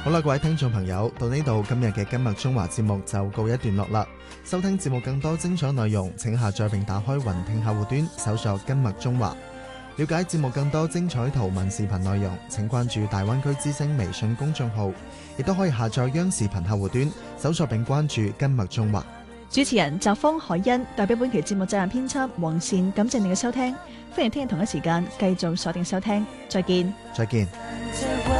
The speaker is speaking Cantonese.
好啦，各位聽眾朋友，到呢度今日嘅今日中華節目就告一段落啦。收聽節目更多精彩內容，請下載並打開雲聽客戶端，搜索今日中華。了解節目更多精彩圖文視頻內容，請關注大灣區之聲微信公眾號，亦都可以下載央視頻客戶端，搜索並關注今日中華。 主持人澤方海欣代表本期節目責任編輯黃善，感謝你嘅收聽，歡迎聽日同一時間繼續鎖定收聽，再見。 再見。